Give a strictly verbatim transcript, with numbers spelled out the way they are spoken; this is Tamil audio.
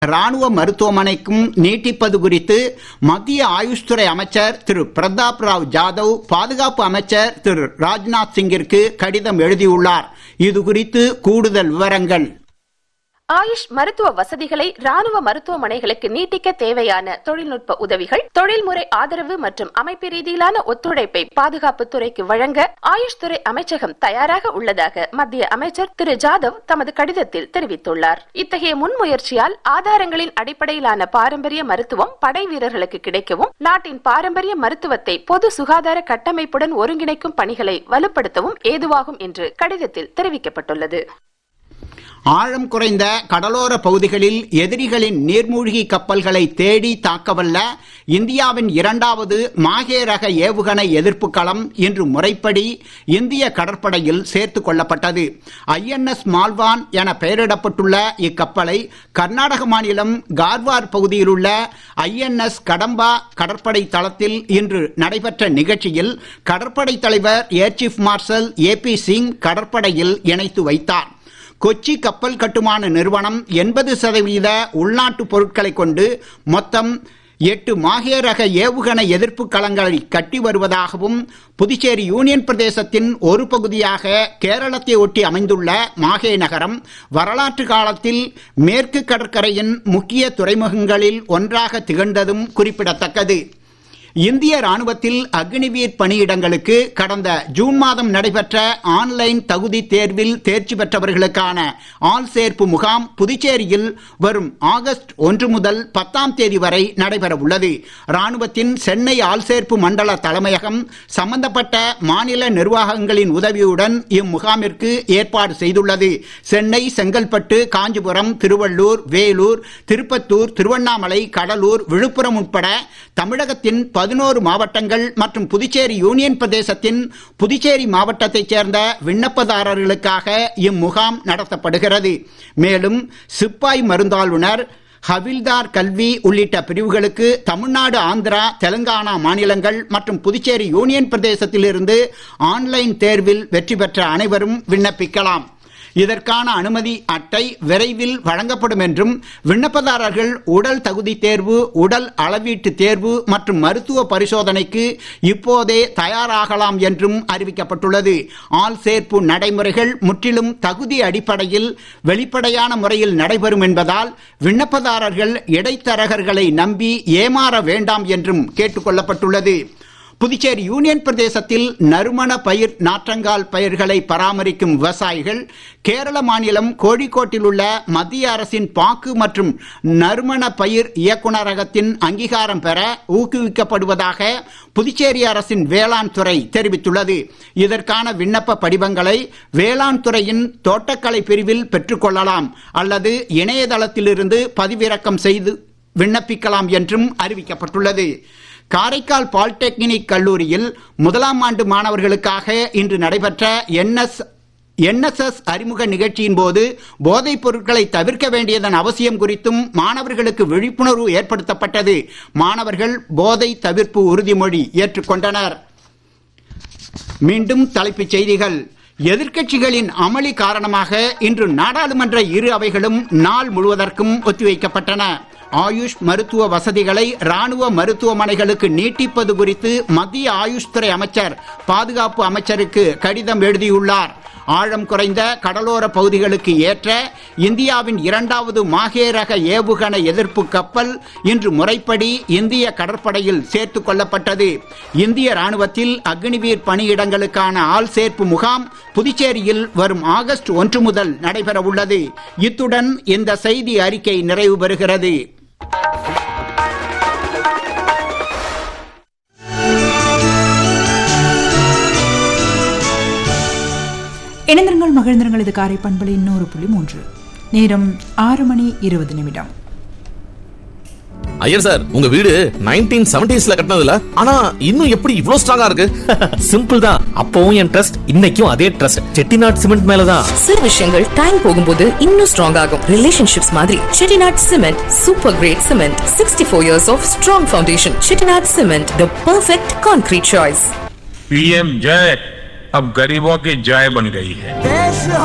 ராணுவ மருத்துவமனைக்கும் நீட்டிப்பது குறித்து மத்திய ஆயுஷ் துறை அமைச்சர் திரு பிரதாப் ராவ் ஜாதவ் பாதுகாப்பு அமைச்சர் திரு ராஜ்நாத் சிங்கிற்கு கடிதம் எழுதியுள்ளார். இது குறித்து கூடுதல் விவரங்கள். ஆயுஷ் மருத்துவ வசதிகளை ராணுவ மருத்துவமனைகளுக்கு நீட்டிக்க தேவையான தொழில்நுட்ப உதவிகள், தொழில்முறை ஆதரவு மற்றும் அமைப்பு ரீதியிலான ஒத்துழைப்பை பாதுகாப்பு துறைக்கு வழங்க ஆயுஷ் துறை அமைச்சகம் தயாராக உள்ளதாக மத்திய அமைச்சர் திரு ஜாதவ் தமது கடிதத்தில் தெரிவித்துள்ளார். இத்தகைய முன்முயற்சியால் ஆதாரங்களின் அடிப்படையிலான பாரம்பரிய மருத்துவம் படை வீரர்களுக்கு கிடைக்கவும், நாட்டின் பாரம்பரிய மருத்துவத்தை பொது சுகாதார கட்டமைப்புடன் ஒருங்கிணைக்கும் பணிகளை வலுப்படுத்தவும் ஏதுவாகும் என்று கடிதத்தில் தெரிவிக்கப்பட்டுள்ளது. ஆழம் குறைந்த கடலோர பகுதிகளில் எதிரிகளின் நீர்மூழ்கி கப்பல்களை தேடி தாக்கவல்ல இந்தியாவின் இரண்டாவது மாஹே ரக ஏவுகணை எதிர்ப்பு களம் இன்று முறைப்படி இந்திய கடற்படையில் சேர்த்துக் கொள்ளப்பட்டது. ஐ என் எஸ் மால்வான் என பெயரிடப்பட்டுள்ள இக்கப்பலை கர்நாடக மாநிலம் கார்வார் பகுதியில் உள்ள ஐ என் எஸ் கடம்பா கடற்படை தளத்தில் இன்று நடைபெற்ற நிகழ்ச்சியில் கடற்படை தலைவர் ஏர் சீஃப் மார்ஷல் ஏ பி சிங் கடற்படையில் இணைத்து வைத்தார். கொச்சி கப்பல் கட்டுமான நிறுவனம் எண்பது சதவீத உள்நாட்டு பொருட்களை கொண்டு மொத்தம் எட்டு மாஹே ரக ஏவுகணை எதிர்ப்பு களங்களை கட்டி வருவதாகவும், புதுச்சேரி யூனியன் பிரதேசத்தின் ஒரு பகுதியாக கேரளத்தை ஒட்டி அமைந்துள்ள மாஹே நகரம் வரலாற்று காலத்தில் மேற்கு கடற்கரையின் முக்கிய துறைமுகங்களில் ஒன்றாக திகழ்ந்ததும் குறிப்பிடத்தக்கது. இந்திய ராணுவத்தில் அக்னிவீர் பணியிடங்களுக்கு கடந்த ஜூன் மாதம் நடைபெற்ற ஆன்லைன் தகுதி தேர்வில் தேர்ச்சி பெற்றவர்களுக்கான ஆள் சேர்ப்பு முகாம் புதுச்சேரியில் வரும் ஆகஸ்ட் ஒன்று முதல் பத்தாம் தேதி வரை நடைபெற உள்ளது. ராணுவத்தின் சென்னை ஆள் சேர்ப்பு மண்டல தலைமையகம் சம்பந்தப்பட்ட மாநில நிர்வாகங்களின் உதவியுடன் இம்முகாமிற்கு ஏற்பாடு செய்துள்ளது. சென்னை, செங்கல்பட்டு, காஞ்சிபுரம், திருவள்ளூர், வேலூர், திருப்பத்தூர், திருவண்ணாமலை, கடலூர், விழுப்புரம் உட்பட தமிழகத்தின் பதினோரு மாவட்டங்கள் மற்றும் புதுச்சேரி யூனியன் பிரதேசத்தின் புதுச்சேரி மாவட்டத்தைச் சேர்ந்த விண்ணப்பதாரர்களுக்காக இம்முகாம் நடத்தப்படுகிறது. மேலும் சிப்பாய் மருந்தாளுநர், ஹவில்தார் கல்வி உள்ளிட்ட பிரிவுகளுக்கு தமிழ்நாடு, ஆந்திரா, தெலுங்கானா மாநிலங்கள் மற்றும் புதுச்சேரி யூனியன் பிரதேசத்திலிருந்து ஆன்லைன் தேர்வில் வெற்றி பெற்ற அனைவரும் விண்ணப்பிக்கலாம். இதற்கான அனுமதி அட்டை விரைவில் வழங்கப்படும் என்றும், விண்ணப்பதாரர்கள் உடல் தகுதி தேர்வு, உடல் அளவீட்டு தேர்வு மற்றும் மருத்துவ பரிசோதனைக்கு இப்போதே தயாராகலாம் என்றும் அறிவிக்கப்பட்டுள்ளது. ஆள் சேர்ப்பு நடைமுறைகள் முற்றிலும் தகுதி அடிப்படையில் வெளிப்படையான முறையில் நடைபெறும் என்பதால் விண்ணப்பதாரர்கள் இடைத்தரகர்களை நம்பி ஏமாற வேண்டாம் என்றும் கேட்டுக் கொள்ளப்பட்டுள்ளது. புதுச்சேரி யூனியன் பிரதேசத்தில் நறுமண பயிர் நாற்றங்கால் பயிர்களை பராமரிக்கும் விவசாயிகள் கேரள மாநிலம் கோழிக்கோட்டில் உள்ள மத்திய அரசின் பாக்கு மற்றும் நறுமண பயிர் இயக்குநரகத்தின் அங்கீகாரம் பெற ஊக்குவிக்கப்படுவதாக புதுச்சேரி அரசின் வேளாண் துறை தெரிவித்துள்ளது. இதற்கான விண்ணப்ப படிவங்களை வேளாண் துறையின் தோட்டக்கலை பிரிவில் பெற்றுக்கொள்ளலாம் அல்லது இணையதளத்திலிருந்து பதிவிறக்கம் செய்து விண்ணப்பிக்கலாம் என்றும் அறிவிக்கப்பட்டுள்ளது. காரைக்கால் பாலிடெக்னிக் கல்லூரியில் முதலாம் ஆண்டு மாணவர்களுக்காக இன்று நடைபெற்ற என் எஸ் எஸ் அறிமுக நிகழ்ச்சியின் போது போதைப் பொருட்களை தவிர்க்க வேண்டியதன் அவசியம் குறித்தும் மாணவர்களுக்கு விழிப்புணர்வு ஏற்படுத்தப்பட்டது. மாணவர்கள் போதை தவிர்ப்பு உறுதிமொழி ஏற்றுக்கொண்டனர். மீண்டும் தலைப்புச் செய்திகள். எதிர்க்கட்சிகளின் அமளி காரணமாக இன்று நாடாளுமன்ற இரு அவைகளும் நாள் முழுவதற்கும் ஒத்திவைக்கப்பட்டன. ஆயுஷ் மருத்துவ வசதிகளை ராணுவ மருத்துவமனைகளுக்கு நீட்டிப்பது குறித்து மத்திய ஆயுஷ் துறை அமைச்சர் பாதுகாப்பு அமைச்சருக்கு கடிதம் எழுதியுள்ளார். ஆழம் குறைந்த கடலோர பகுதிகளுக்கு ஏற்ற இந்தியாவின் இரண்டாவது மாஹே ரக ஏவுகணை எதிர்ப்பு கப்பல் இன்று முறைப்படி இந்திய கடற்படையில் சேர்த்துக் கொள்ளப்பட்டது. இந்திய ராணுவத்தில் அக்னிவீர் பணியிடங்களுக்கான ஆள் சேர்ப்பு முகாம் புதுச்சேரியில் வரும் ஆகஸ்ட் ஒன்று முதல் நடைபெற உள்ளது. இத்துடன் இந்த செய்தி அறிக்கை நிறைவு பெறுகிறது. இணைந்திருங்கள், மகிழ்ந்திருங்கள். இது காரை பண்பலை நூறு புள்ளி மூன்று. நேரம் ஆறு மணி இருபது நிமிடம். ஐயர் சார், உங்க வீடு நைன்டீன் செவன்டீஸ்ல கட்டினதுல, ஆனா இன்னும் எப்படி இவ்ளோ ஸ்ட்ராங்கா இருக்கு? சிம்பிள் தான். அப்பவும் என் ட்ரஸ்ட், இன்னைக்கும் அதே ட்ரஸ்ட். செட்டிநாட் சிமெண்ட் மேலதான். சில விஷயங்கள் டைம் போகும்போது இன்னும் ஸ்ட்ராங் ஆகும். ரிலேஷன்ஷிப்ஸ் மாதிரி Chettinad cement super great cement. Sixty four years of strong foundation. Chettinad cement, the perfect concrete choice. PM जय अब गरीबों की जय बन गई है.